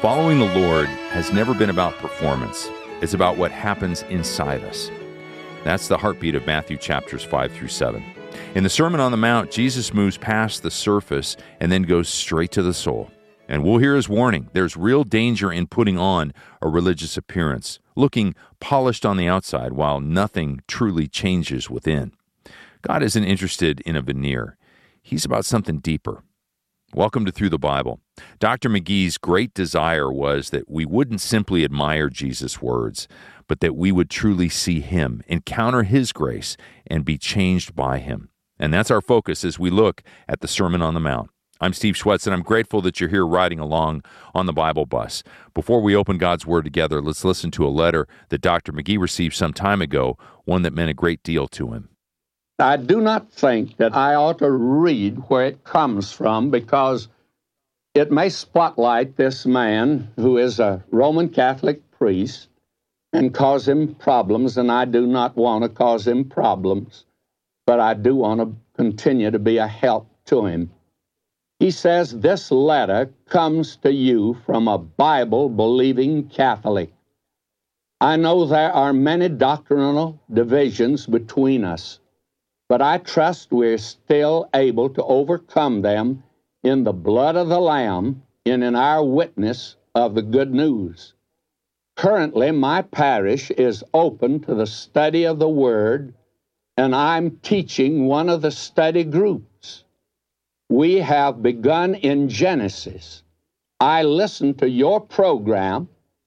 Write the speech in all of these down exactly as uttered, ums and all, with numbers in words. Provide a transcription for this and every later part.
Following the Lord has never been about performance. It's about what happens inside us. That's the heartbeat of Matthew chapters five through seven. In the Sermon on the Mount, Jesus moves past the surface and then goes straight to the soul. And we'll hear his warning. There's real danger in putting on a religious appearance, looking polished on the outside while nothing truly changes within. God isn't interested in a veneer. He's about something deeper. Welcome to Through the Bible. Doctor McGee's great desire was that we wouldn't simply admire Jesus' words, but that we would truly see him, encounter his grace, and be changed by him. And that's our focus as we look at the Sermon on the Mount. I'm Steve Schwetz, and I'm grateful that you're here riding along on the Bible bus. Before we open God's Word together, let's listen to a letter that Doctor McGee received some time ago, one that meant a great deal to him. I do not think that I ought to read where it comes from because it may spotlight this man who is a Roman Catholic priest and cause him problems, and I do not want to cause him problems, but I do want to continue to be a help to him. He says, this letter comes to you from a Bible-believing Catholic. I know there are many doctrinal divisions between us, but I trust we're still able to overcome them in the blood of the Lamb and in our witness of the good news. Currently, my parish is open to the study of the Word, and I'm teaching one of the study groups. We have begun in Genesis. I listened to your program,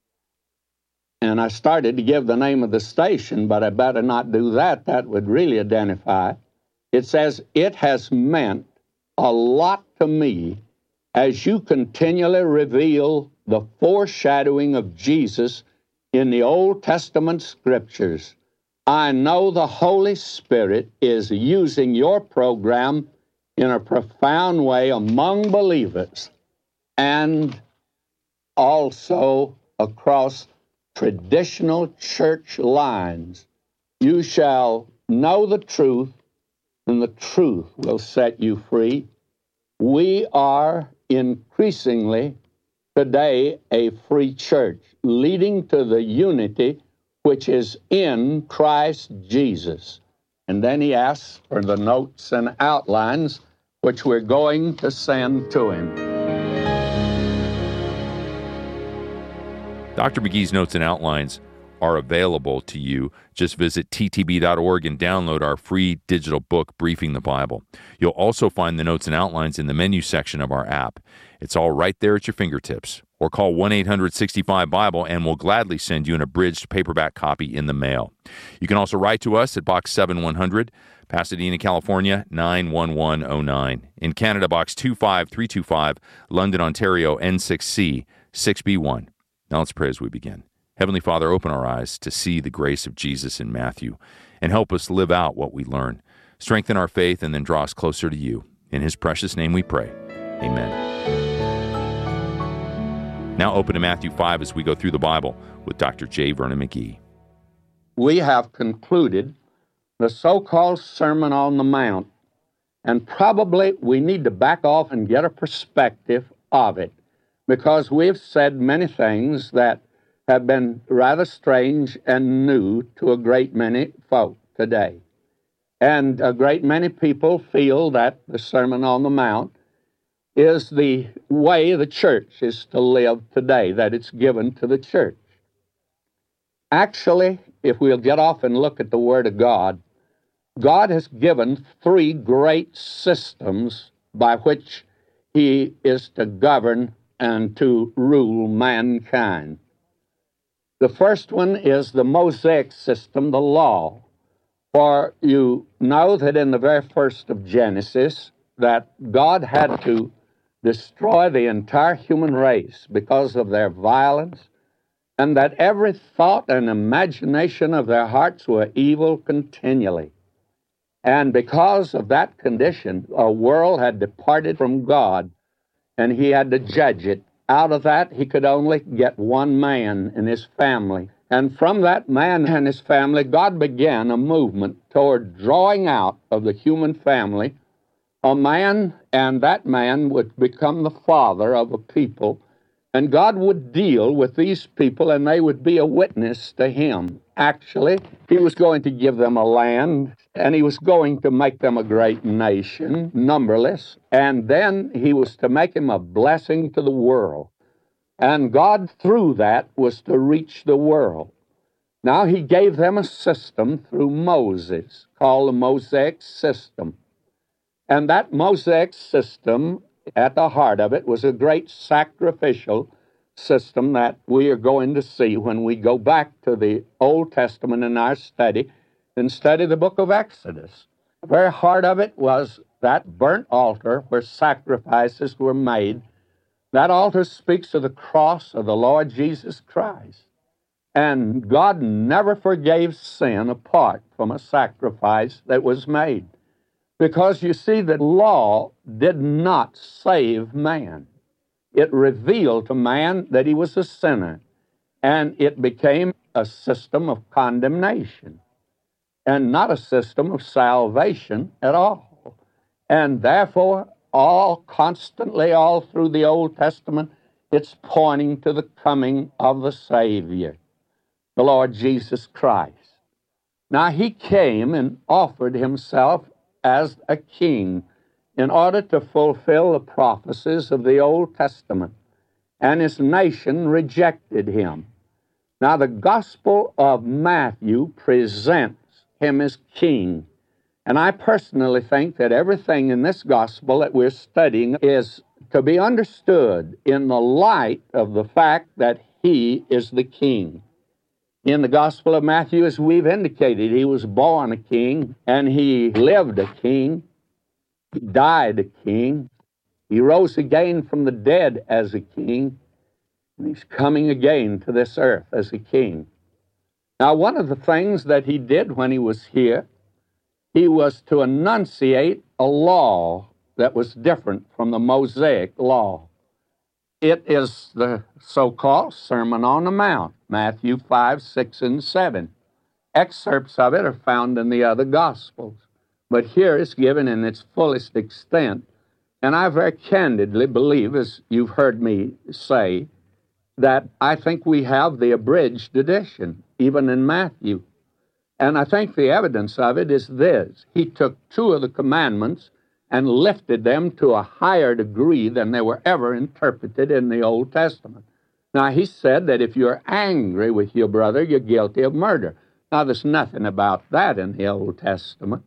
and I started to give the name of the station, but I better not do that. That would really identify. It says, it has meant a lot to me as you continually reveal the foreshadowing of Jesus in the Old Testament scriptures. I know the Holy Spirit is using your program in a profound way among believers and also across traditional church lines. You shall know the truth, and the truth will set you free. We are increasingly today a free church, leading to the unity which is in Christ Jesus. And then he asks for the notes and outlines which we're going to send to him. Doctor McGee's notes and outlines are available to you. Just visit t t b dot org and download our free digital book, Briefing the Bible. You'll also find the notes and outlines in the menu section of our app. It's all right there at your fingertips. Or call one eight hundred sixty-five Bible and we'll gladly send you an abridged paperback copy in the mail. You can also write to us at Box seven one hundred, Pasadena, California, nine one one oh nine. In Canada, Box two five three two five, London, Ontario, N six C six B one. Now let's pray as we begin. Heavenly Father, open our eyes to see the grace of Jesus in Matthew and help us live out what we learn. Strengthen our faith and then draw us closer to you. In his precious name we pray. Amen. Now open to Matthew five as we go through the Bible with Doctor J. Vernon McGee. We have concluded the so-called Sermon on the Mount, and probably we need to back off and get a perspective of it, because we've said many things that have been rather strange and new to a great many folk today. And a great many people feel that the Sermon on the Mount is the way the church is to live today, that it's given to the church. Actually, if we'll get off and look at the Word of God, God has given three great systems by which he is to govern and to rule mankind. The first one is the Mosaic system, the law. For you know that in the very first of Genesis, that God had to destroy the entire human race because of their violence, and that every thought and imagination of their hearts were evil continually. And because of that condition, a world had departed from God, and he had to judge it. Out of that, he could only get one man and his family. And from that man and his family, God began a movement toward drawing out of the human family a man, and that man would become the father of a people, And God would deal with these people, and they would be a witness to him. Actually, he was going to give them a land, and he was going to make them a great nation, numberless, and then he was to make them a blessing to the world. And God, through that, was to reach the world. Now, he gave them a system through Moses called the Mosaic system. And that Mosaic system, at the heart of it, was a great sacrificial system that we are going to see when we go back to the Old Testament in our study and study the book of Exodus. The very heart of it was that burnt altar where sacrifices were made. That altar speaks of the cross of the Lord Jesus Christ. And God never forgave sin apart from a sacrifice that was made. Because you see, the law did not save man. It revealed to man that he was a sinner, and it became a system of condemnation and not a system of salvation at all. And therefore, all constantly, all through the Old Testament, it's pointing to the coming of the Savior, the Lord Jesus Christ. Now, he came and offered himself as a king in order to fulfill the prophecies of the Old Testament, and his nation rejected him. Now, the Gospel of Matthew presents him as king, and I personally think that everything in this gospel that we're studying is to be understood in the light of the fact that he is the king. In the Gospel of Matthew, as we've indicated, he was born a king, and he lived a king. He died a king. He rose again from the dead as a king, and he's coming again to this earth as a king. Now, one of the things that he did when he was here, he was to enunciate a law that was different from the Mosaic law. It is the so-called Sermon on the Mount, Matthew five, six, and seven. Excerpts of it are found in the other Gospels, but here it's given in its fullest extent. And I very candidly believe, as you've heard me say, that I think we have the abridged edition, even in Matthew. And I think the evidence of it is this. He took two of the commandments and lifted them to a higher degree than they were ever interpreted in the Old Testament. Now, he said that if you're angry with your brother, you're guilty of murder. Now, there's nothing about that in the Old Testament.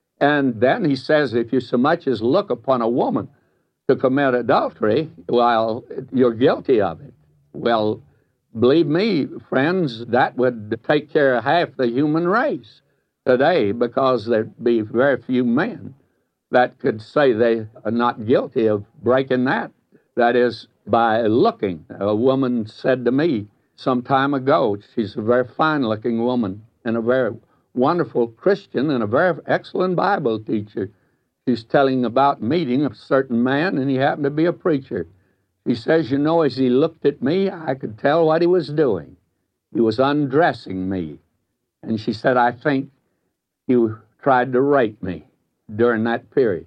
And then he says, if you so much as look upon a woman to commit adultery, well, you're guilty of it. Well, believe me, friends, that would take care of half the human race today, because there'd be very few men that could say they are not guilty of breaking that. That is, by looking. A woman said to me some time ago, she's a very fine-looking woman and a very wonderful Christian and a very excellent Bible teacher. She's telling about meeting a certain man, and he happened to be a preacher. She says, you know, as he looked at me, I could tell what he was doing. He was undressing me. And she said, I think he tried to rape me during that period.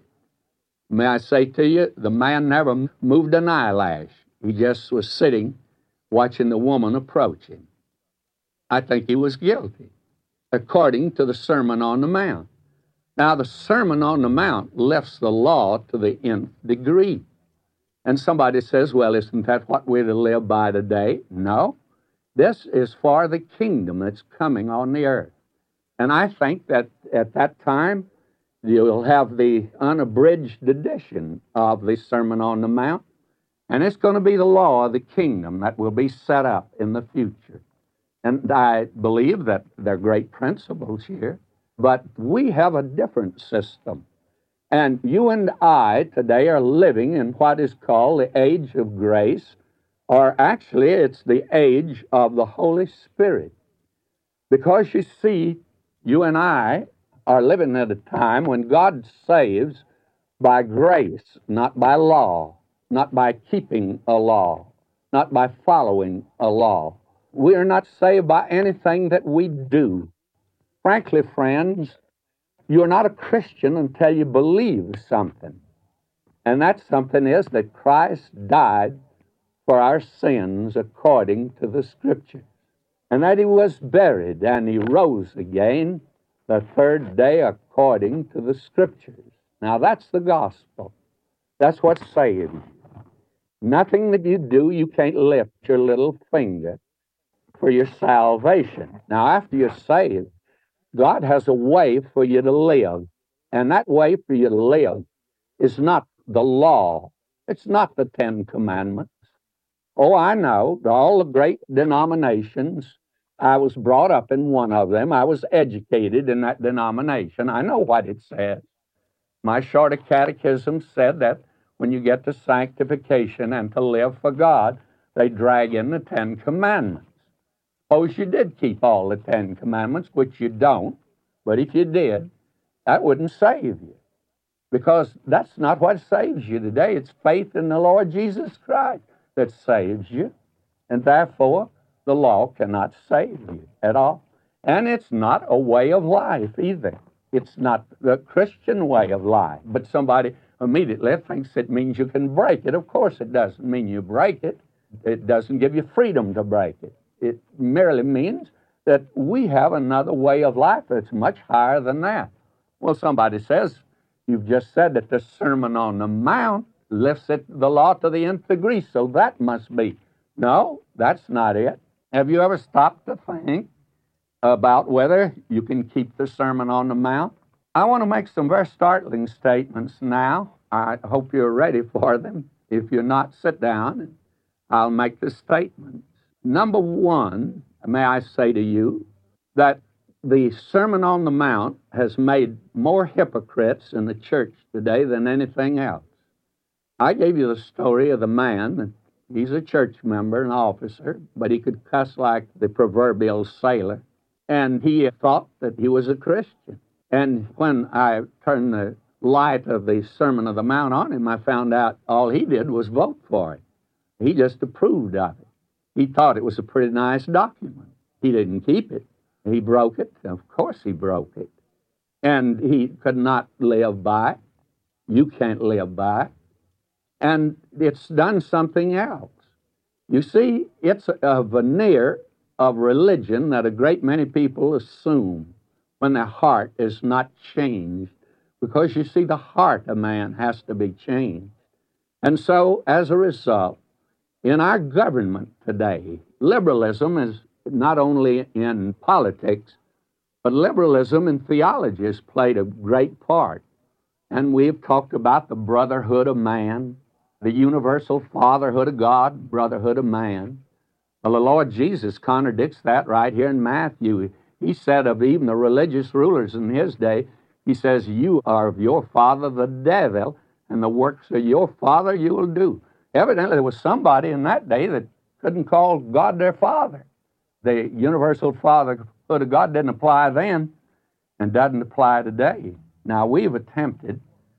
May I say to you, the man never moved an eyelash. He just was sitting, watching the woman approach him. I think he was guilty, according to the Sermon on the Mount. Now, the Sermon on the Mount lifts the law to the nth degree. And somebody says, well, isn't that what we're to live by today? No. This is for the kingdom that's coming on the earth. And I think that at that time, you'll have the unabridged edition of the Sermon on the Mount, and it's going to be the law of the kingdom that will be set up in the future. And I believe that there are great principles here, but we have a different system. And you and I today are living in what is called the age of grace, or actually it's the age of the Holy Spirit. Because you see, you and I are living at a time when God saves by grace, not by law, not by keeping a law, not by following a law. We are not saved by anything that we do. Frankly, friends, you're not a Christian until you believe something. And that something is that Christ died for our sins according to the Scriptures, and that he was buried, and he rose again the third day according to the Scriptures. Now that's the gospel. That's what saves you. Nothing that you do, you can't lift your little finger for your salvation. Now, after you're saved, God has a way for you to live. And that way for you to live is not the law. It's not the Ten Commandments. Oh, I know. All the great denominations, I was brought up in one of them. I was educated in that denomination. I know what it says. My shorter catechism said that when you get to sanctification and to live for God, they drag in the Ten Commandments. Suppose you did keep all the Ten Commandments, which you don't, but if you did, that wouldn't save you, because that's not what saves you today. It's faith in the Lord Jesus Christ that saves you, and therefore the law cannot save you at all. And it's not a way of life either. It's not the Christian way of life, but somebody immediately thinks it means you can break it. Of course it doesn't mean you break it. It doesn't give you freedom to break it. It merely means that we have another way of life that's much higher than that. Well, somebody says, you've just said that the Sermon on the Mount lifts it, the law to the nth degree, so that must be. No, that's not it. Have you ever stopped to think about whether you can keep the Sermon on the Mount? I want to make some very startling statements now. I hope you're ready for them. If you're not, sit down and I'll make the statements. Number one, may I say to you that the Sermon on the Mount has made more hypocrites in the church today than anything else. I gave you the story of the man. He's a church member, an officer, but he could cuss like the proverbial sailor. And he thought that he was a Christian. And when I turned the light of the Sermon on the Mount on him, I found out all he did was vote for it. He just approved of it. He thought it was a pretty nice document. He didn't keep it. He broke it. Of course he broke it. And he could not live by it. You can't live by it. And it's done something else. You see, it's a veneer of religion that a great many people assume when their heart is not changed. Because you see, the heart of man has to be changed. And so, as a result, in our government today, liberalism is not only in politics, but liberalism in theology has played a great part. And we've talked about the brotherhood of man, the universal fatherhood of God, brotherhood of man. Well, the Lord Jesus contradicts that right here in Matthew. He said of even the religious rulers in his day, he says, you are of your father the devil, and the works of your father you will do. Evidently, there was somebody in that day that couldn't call God their father. The universal fatherhood of God didn't apply then and doesn't apply today. Now, we've attempted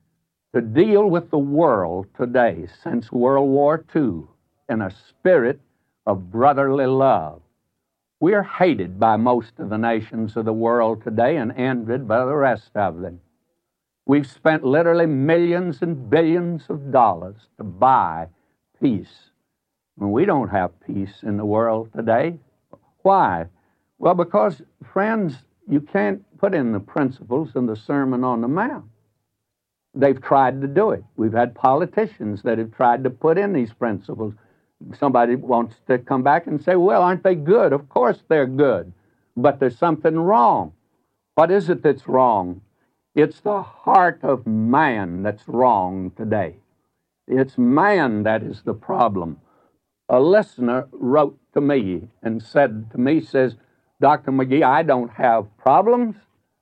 to deal with the world today since World War Two in a spirit of brotherly love. We are hated by most of the nations of the world today and envied by the rest of them. We've spent literally millions and billions of dollars to buy peace. And we don't have peace in the world today. Why? Well, because, friends, you can't put in the principles in the Sermon on the Mount. They've tried to do it. We've had politicians that have tried to put in these principles. Somebody wants to come back and say, well, aren't they good? Of course they're good, but there's something wrong. What is it that's wrong? It's the heart of man that's wrong today. It's man that is the problem. A listener wrote to me and said to me, says, Doctor McGee, I don't have problems.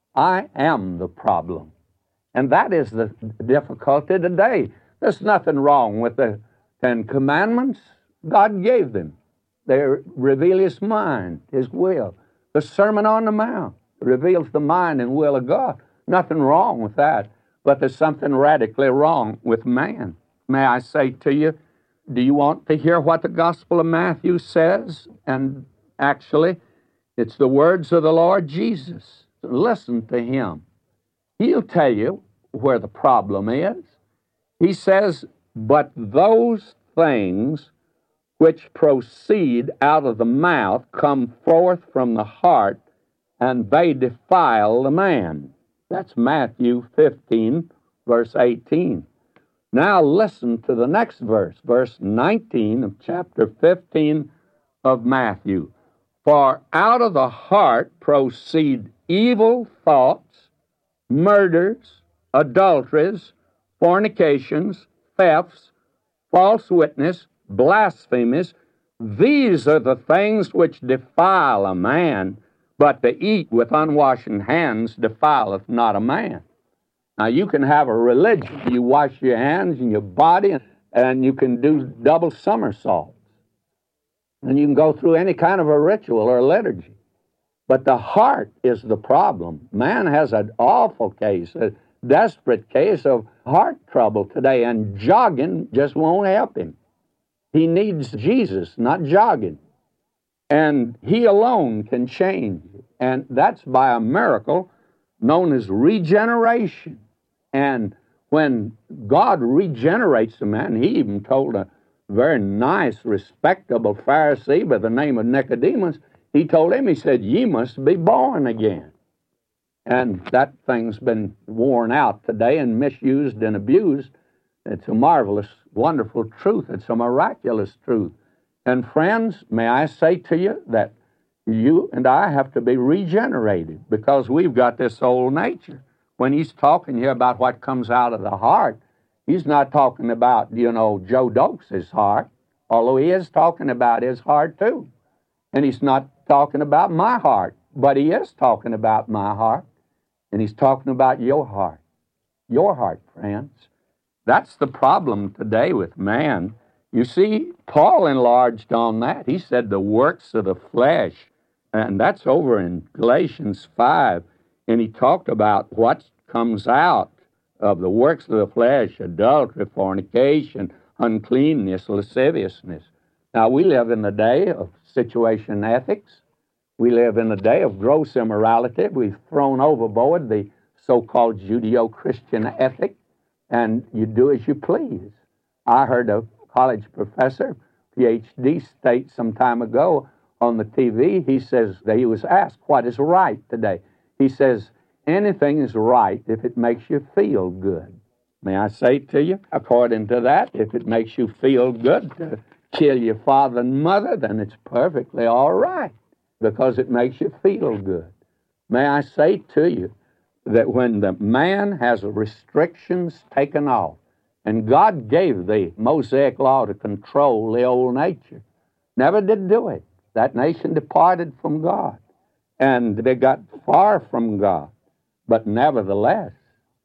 I am the problem. And that is the difficulty today. There's nothing wrong with the Ten Commandments. God gave them. They reveal His mind, His will. The Sermon on the Mount reveals the mind and will of God. Nothing wrong with that, but there's something radically wrong with man. May I say to you, do you want to hear what the Gospel of Matthew says? And actually, it's the words of the Lord Jesus. Listen to Him. He'll tell you where the problem is. He says, but those things which proceed out of the mouth come forth from the heart, and they defile the man. That's Matthew fifteen, verse eighteen. Now listen to the next verse, verse nineteen of chapter fifteen of Matthew. For out of the heart proceed evil thoughts, murders, adulteries, fornications, thefts, false witness, blasphemies. These are the things which defile a man, but to eat with unwashen hands defileth not a man. Now, you can have a religion. You wash your hands and your body, and you can do double somersaults. And you can go through any kind of a ritual or a liturgy. But the heart is the problem. Man has an awful case, a desperate case of heart trouble today, and jogging just won't help him. He needs Jesus, not jogging. And he alone can change. And that's by a miracle known as regeneration. And when God regenerates a man, he even told a very nice, respectable Pharisee by the name of Nicodemus, he told him, he said, ye must be born again. And that thing's been worn out today and misused and abused. It's a marvelous, wonderful truth. It's a miraculous truth. And friends, may I say to you that you and I have to be regenerated because we've got this old nature. When he's talking here about what comes out of the heart, he's not talking about, you know, Joe Dokes' heart, although he is talking about his heart too. And he's not talking about my heart, but he is talking about my heart. And he's talking about your heart. Your heart, friends. That's the problem today with man. You see, Paul enlarged on that. He said the works of the flesh, and that's over in Galatians five. And he talked about what comes out of the works of the flesh: adultery, fornication, uncleanness, lasciviousness. Now, we live in the day of situation ethics. We live in a day of gross immorality. We've thrown overboard the so-called Judeo-Christian ethic, and you do as you please. I heard a college professor, P H D, state some time ago on the T V, he says that he was asked, what is right today? He says, anything is right if it makes you feel good. May I say to you, according to that, if it makes you feel good to kill your father and mother, then it's perfectly all right because it makes you feel good. May I say to you that when the man has restrictions taken off, and God gave the Mosaic law to control the old nature, never did do it. That nation departed from God, and they got far from God. But nevertheless,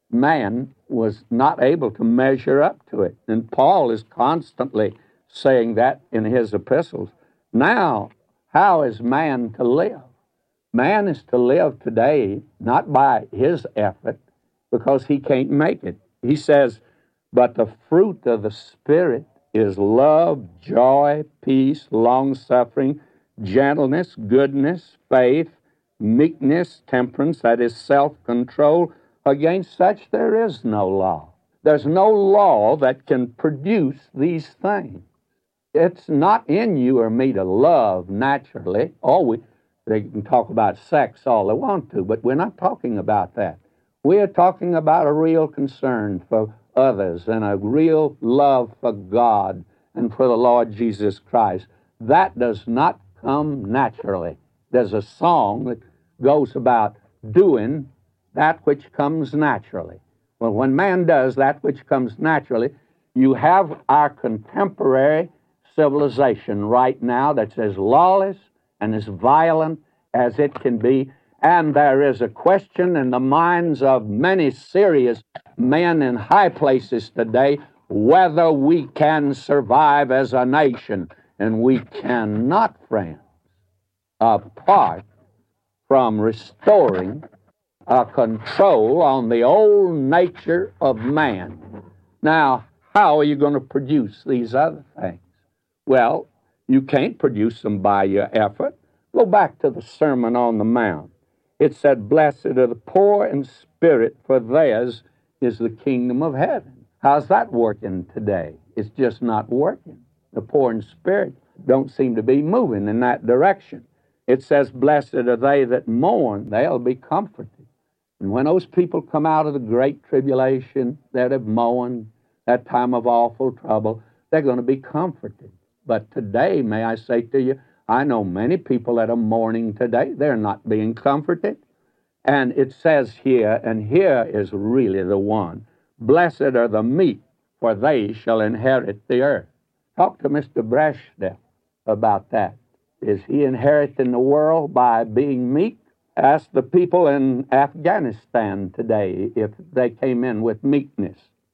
man was not able to measure up to it. And Paul is constantly saying that in his epistles. Now, how is man to live? Man is to live today not by his effort, because he can't make it. He says, but the fruit of the Spirit is love, joy, peace, long-suffering, gentleness, goodness, faith, meekness, temperance, that is self-control. Against such there is no law. There's no law that can produce these things. It's not in you or me to love naturally. Oh, we, they can talk about sex all they want to, but we're not talking about that. We are talking about a real concern for others and a real love for God and for the Lord Jesus Christ. That does not come naturally. There's a song that goes about doing that which comes naturally. Well, when man does that which comes naturally, you have our contemporary civilization right now that's as lawless and as violent as it can be. And there is a question in the minds of many serious men in high places today whether we can survive as a nation. And we cannot, friends, apart from restoring a control on the old nature of man. Now, how are you going to produce these other things? Well, you can't produce them by your effort. Go back to the Sermon on the Mount. It said, blessed are the poor in spirit, for theirs is the kingdom of heaven. How's that working today? It's just not working. The poor in spirit. don't seem to be moving in that direction. It says, blessed are they that mourn, they'll be comforted. And when those people come out of the great tribulation, that have mourned, that time of awful trouble, they're going to be comforted. But today, may I say to you, I know many people that are mourning today. They're not being comforted. And it says here, and here is really the one, blessed are the meek, for they shall inherit the earth. Talk to Mister Brashdell about that. Is he inheriting the world by being meek? Ask the people in Afghanistan today if they came in with meekness.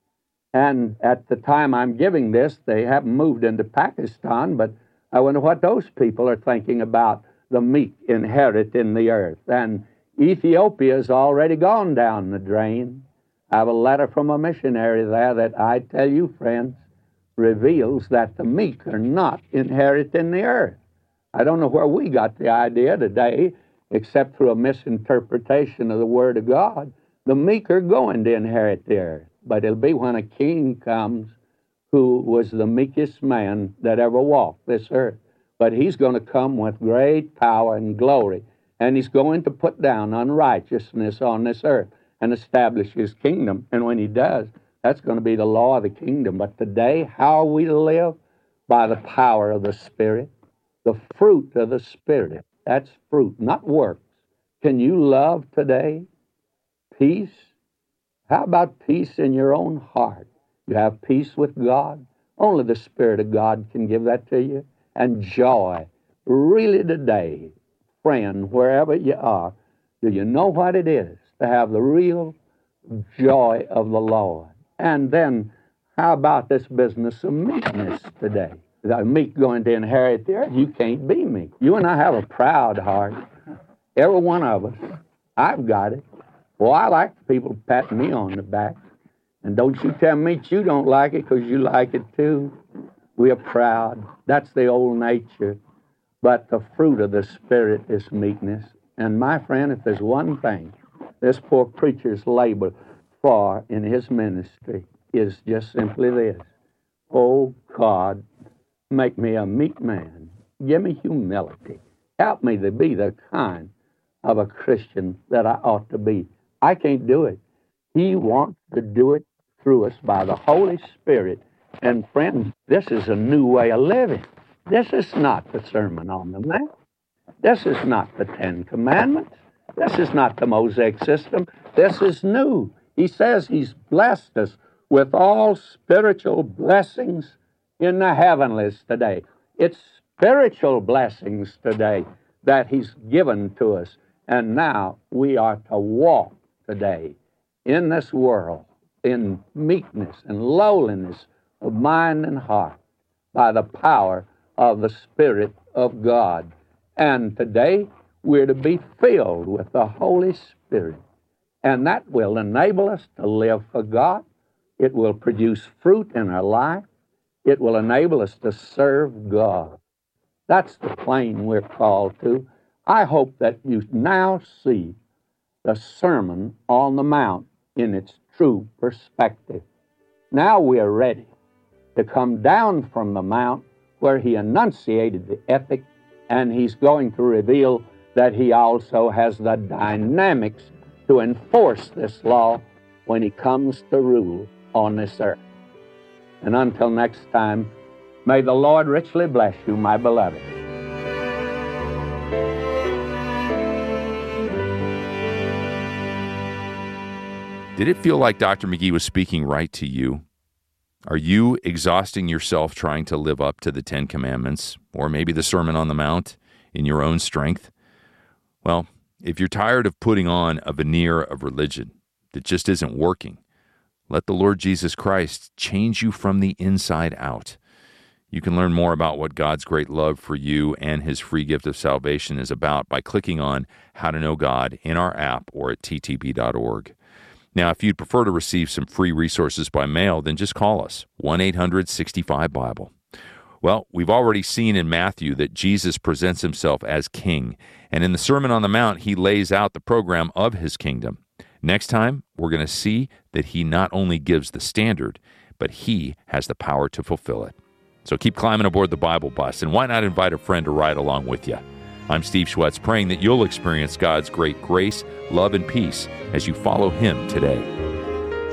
And at the time I'm giving this, they haven't moved into Pakistan, but I wonder what those people are thinking about the meek inheriting the earth. And Ethiopia's already gone down the drain. I have a letter from a missionary there that I tell you, friends, reveals that the meek are not inheriting the earth. I don't know where we got the idea today, except through a misinterpretation of the Word of God. The meek are going to inherit the earth, but it'll be when a king comes who was the meekest man that ever walked this earth. But he's going to come with great power and glory, and he's going to put down unrighteousness on this earth and establish his kingdom. And when he does, that's going to be the law of the kingdom. But today, how are we to live? By the power of the Spirit, the fruit of the Spirit. That's fruit, not works. Can you love today? Peace? How about peace in your own heart? You have peace with God? Only the Spirit of God can give that to you. And joy. Really today, friend, wherever you are, do you know what it is to have the real joy of the Lord? And then, how about this business of meekness today? The meek going to inherit the earth? You can't be meek. You and I have a proud heart. Every one of us. I've got it. Well, I like people patting me on the back. And don't you tell me you don't like it, because you like it too. We are proud. That's the old nature. But the fruit of the Spirit is meekness. And my friend, if there's one thing this poor preacher's labor for in his ministry, is just simply this. Oh, God, make me a meek man. Give me humility. Help me to be the kind of a Christian that I ought to be. I can't do it. He wants to do it through us by the Holy Spirit. And friends, this is a new way of living. This is not the Sermon on the Mount. This is not the Ten Commandments. This is not the Mosaic system. This is new. He says he's blessed us with all spiritual blessings in the heavenlies today. It's spiritual blessings today that he's given to us. And now we are to walk today in this world in meekness and lowliness of mind and heart by the power of the Spirit of God. And today we're to be filled with the Holy Spirit. And that will enable us to live for God. It will produce fruit in our life. It will enable us to serve God. That's the plane we're called to. I hope that you now see the Sermon on the Mount in its true perspective. Now we are ready to come down from the mount where he enunciated the ethic, and he's going to reveal that he also has the dynamics to enforce this law when he comes to rule on this earth. And until next time, may the Lord richly bless you, my beloved. Did it feel like Doctor McGee was speaking right to you? Are you exhausting yourself trying to live up to the Ten Commandments, or maybe the Sermon on the Mount, in your own strength? Well, if you're tired of putting on a veneer of religion that just isn't working, let the Lord Jesus Christ change you from the inside out. You can learn more about what God's great love for you and his free gift of salvation is about by clicking on How to Know God in our app or at t t b dot org. Now, if you'd prefer to receive some free resources by mail, then just call us, one eight hundred sixty-five Bible. Well, we've already seen in Matthew that Jesus presents himself as king, and in the Sermon on the Mount, he lays out the program of his kingdom. Next time, we're going to see that he not only gives the standard, but he has the power to fulfill it. So keep climbing aboard the Bible bus, and why not invite a friend to ride along with you? I'm Steve Schwetz, praying that you'll experience God's great grace, love, and peace as you follow Him today.